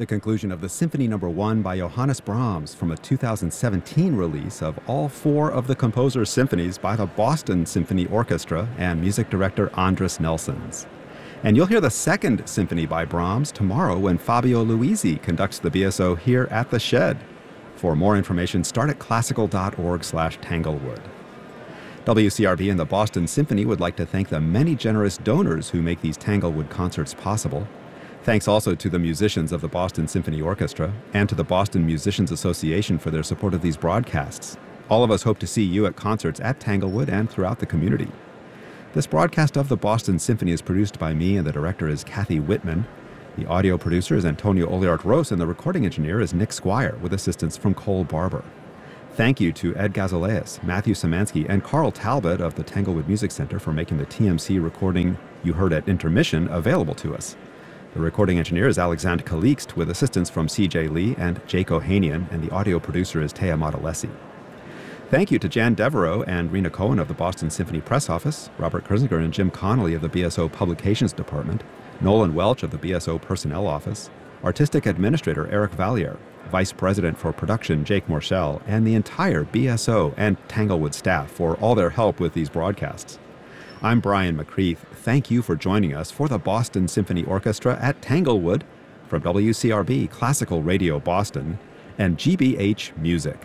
the conclusion of the Symphony No. 1 by Johannes Brahms from a 2017 release of all four of the composer's symphonies by the Boston Symphony Orchestra and music director Andris Nelsons. And you'll hear the second symphony by Brahms tomorrow when Fabio Luisi conducts the BSO here at the Shed. For more information, start at classical.org/Tanglewood. WCRB and the Boston Symphony would like to thank the many generous donors who make these Tanglewood concerts possible. Thanks also to the musicians of the Boston Symphony Orchestra and to the Boston Musicians Association for their support of these broadcasts. All of us hope to see you at concerts at Tanglewood and throughout the community. This broadcast of the Boston Symphony is produced by me, and the director is Kathy Whitman. The audio producer is Antonio Oliart-Ros, and the recording engineer is Nick Squire, with assistance from Cole Barber. Thank you to Ed Gazaleas, Matthew Szymanski, and Carl Talbot of the Tanglewood Music Center for making the TMC recording you heard at intermission available to us. The recording engineer is Alexander Kalikst, with assistance from C.J. Lee and Jake Ohanian, and the audio producer is Taya Modalesi. Thank you to Jan Devereaux and Rena Cohen of the Boston Symphony Press Office, Robert Kersinger and Jim Connolly of the BSO Publications Department, Nolan Welch of the BSO Personnel Office, Artistic Administrator Eric Valliere, Vice President for Production Jake Morshell, and the entire BSO and Tanglewood staff for all their help with these broadcasts. I'm Brian McCreath. Thank you for joining us for the Boston Symphony Orchestra at Tanglewood from WCRB Classical Radio Boston and GBH Music.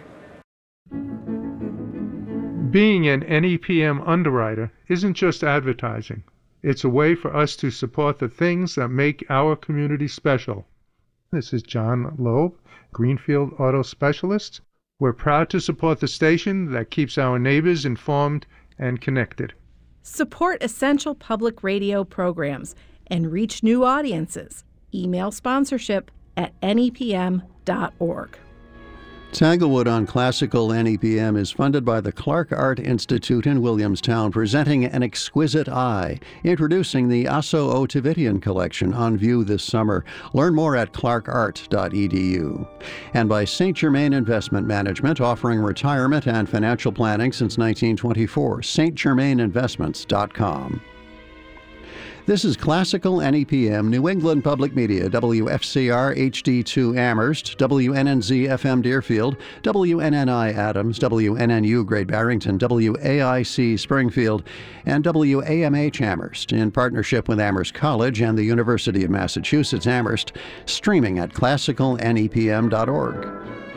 Being an NEPM underwriter isn't just advertising. It's a way for us to support the things that make our community special. This is John Loeb, Greenfield Auto Specialist. We're proud to support the station that keeps our neighbors informed and connected. Support essential public radio programs and reach new audiences. Email sponsorship at nepm.org. Tanglewood on Classical NEPM is funded by the Clark Art Institute in Williamstown, presenting An Exquisite Eye, introducing the Asso Ottavidian collection on view this summer. Learn more at clarkart.edu. And by St. Germain Investment Management, offering retirement and financial planning since 1924, stgermaininvestments.com. This is Classical NEPM, New England Public Media, WFCR HD2 Amherst, WNNZ FM Deerfield, WNNI Adams, WNNU Great Barrington, WAIC Springfield, and WAMH Amherst, in partnership with Amherst College and the University of Massachusetts Amherst, streaming at classicalnepm.org.